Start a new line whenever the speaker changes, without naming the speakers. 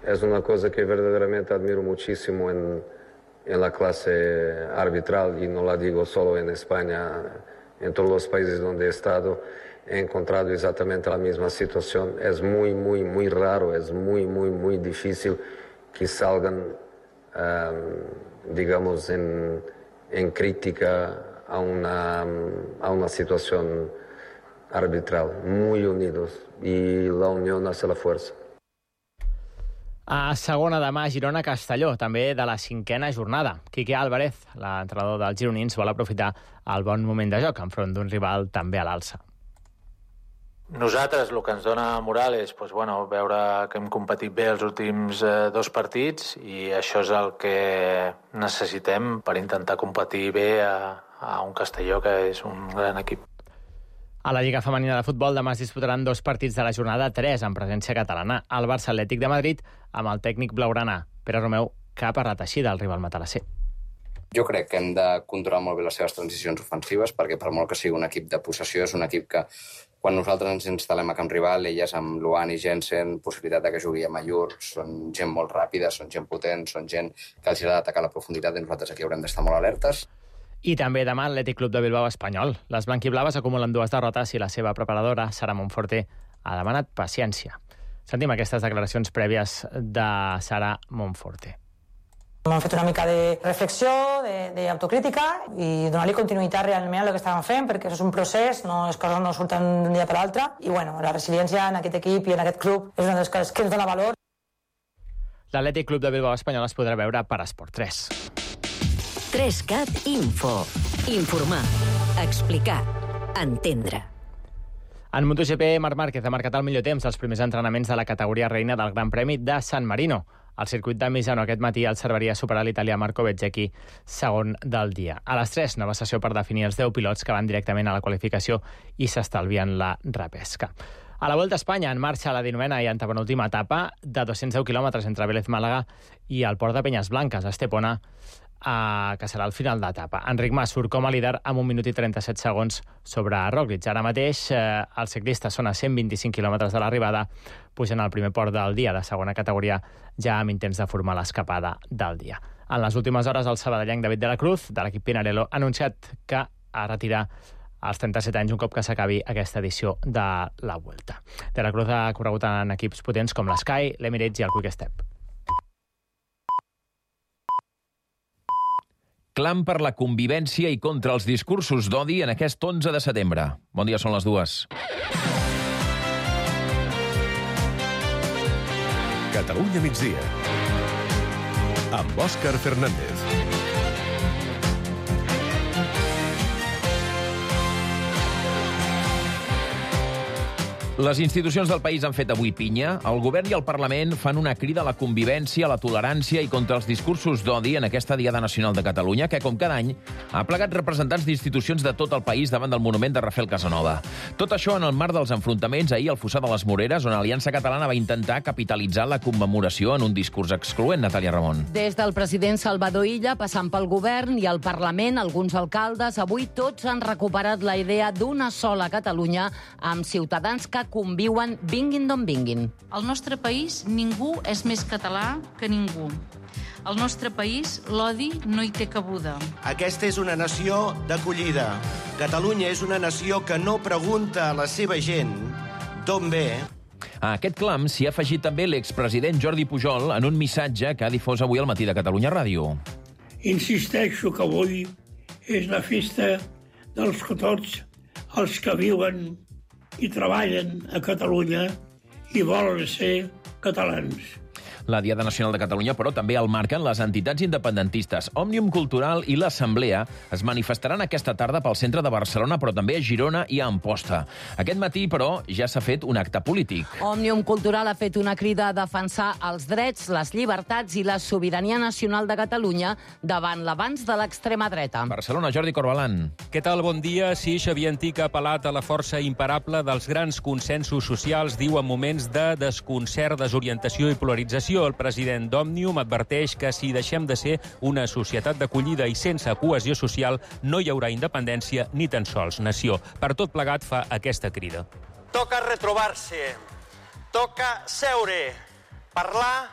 Es una cosa que verdaderamente admiro muchísimo en la clase arbitral, y no la digo solo en España, en todos los países donde he estado he encontrado exactamente la misma situación. Es muy, muy, muy raro, es muy, muy, muy difícil que salgan, digamos, en crítica a una situación arbitral. Muy unidos, y la unión hace la fuerza.
A segona demà, Girona-Castelló, també de la 5a jornada. Quique Álvarez, l'entrenador dels gironins, vol aprofitar el bon moment de joc enfront d'un rival també a l'alça.
Nosaltres el que ens dona moral és veure que hem competit bé els últims 2 partits, i això és el que necessitem per intentar competir bé a un Castelló que és un gran equip.
A la Lliga Femenina de Futbol demà es disputaran 2 partits de la jornada 3 en presència catalana. El Barça Atlètic de Madrid amb el tècnic blaugrana. Pere Romeu, que ha parlat així del rival matalasser.
Jo crec que hem de controlar molt bé les seves transicions ofensives, perquè per molt que sigui un equip de possessió, és un equip que quan nosaltres ens instal·lem a camp rival, elles amb Luan i Jensen, possibilitat de que jugui a Mallur, són gent molt ràpida, són gent potent, són gent que els agrada atacar la profunditat, i nosaltres aquí haurem d'estar molt alertes.
I també demà l'Atlètic Club de Bilbao Espanyol. Les blanquiblaves acumulen 2 derrotes i la seva preparadora, Sara Monforte, ha demanat paciència. Sentim aquestes declaracions prèvies de Sara Monforte.
Hem fet una mica de reflexió, d'autocrítica, i donar-li continuïtat realment a el que estàvem fent, perquè això és un procés, les coses no surten d'un dia per l'altre, i la resiliència en aquest equip i en aquest club és una de les coses que ens dona valor.
L'Atlètic Club de Bilbao Espanyol es podrà veure per Esport 3.
3CAT Info. Informar, explicar, entendre.
En MotoGP, Marc Márquez ha marcat el millor temps als primers entrenaments de la categoria reina del Gran Premi de San Marino. El circuit de Misano aquest matí el serviria superar l'italià Marco Bezzecchi, segon del dia. A les 3, nova sessió per definir els 10 pilots que van directament a la qualificació i s'estalvien la repesca. A la Volta a Espanya, en marxa la 19a i antepenúltima etapa de 210 quilòmetres entre Vélez-Málaga i el port de Penyes Blanques, a Estepona, que serà el final d'etapa. Enric Mas surt com a líder amb 1 minut i 37 segons sobre Roglic. Ara mateix els ciclistes són a 125 quilòmetres de l'arribada, pugen al primer port del dia de segona categoria, ja amb intents de formar l'escapada del dia. En les últimes hores, el sabadellenc David de la Cruz, de l'equip Pinarello, ha anunciat que ha retirat als 37 anys un cop que s'acabi aquesta edició de la Vuelta. De la Cruz ha corregut en equips potents com l'Sky, l'Emirates i el Quick Step.
Clam per la convivència i contra els discursos d'odi en aquest 11 de setembre. Bon dia, són les 2.
Catalunya migdia. Amb Òscar Fernández.
Les institucions del país han fet avui pinya. El govern i el Parlament fan una crida a la convivència, a la tolerància i contra els discursos d'odi en aquesta Diada Nacional de Catalunya, que, com cada any, ha plegat representants d'institucions de tot el país davant del monument de Rafael Casanova. Tot això en el marc dels enfrontaments ahir al Fossar de les Moreres, on Aliança Catalana va intentar capitalitzar la commemoració en un discurs excloent. Natàlia Ramon.
Des del president Salvador Illa, passant pel govern i el Parlament, alguns alcaldes, avui tots han recuperat la idea d'una sola Catalunya amb ciutadans que conviuen vinguin d'on vinguin.
Al nostre país ningú és més català que ningú. Al nostre país l'odi no hi té cabuda.
Aquesta és una nació d'acollida. Catalunya és una nació que no pregunta a la seva gent d'on ve.
A aquest clam s'hi ha afegit també l'expresident Jordi Pujol en un missatge que ha difós avui al Matí de Catalunya Ràdio.
Insisteixo que avui és la festa dels que tots els que viuen i treballen a Catalunya i volen ser catalans.
La Diada Nacional de Catalunya, però, també el marquen les entitats independentistes. Òmnium Cultural i l'Assemblea es manifestaran aquesta tarda pel centre de Barcelona, però també a Girona i a Amposta. Aquest matí, però, ja s'ha fet un acte polític.
Òmnium Cultural ha fet una crida a defensar els drets, les llibertats i la sobirania nacional de Catalunya davant l'avanç de l'extrema dreta.
Barcelona, Jordi Corbalan.
Què tal? Bon dia. Sí, Xavier Antich ha apel·lat a la força imparable dels grans consensos socials, diu en moments de desconcert, desorientació i polarització. El president d'Òmnium adverteix que si deixem de ser una societat d'acollida i sense cohesió social, no hi haurà independència ni tan sols nació. Per tot plegat fa aquesta crida.
Toca retrobar-se, toca seure, parlar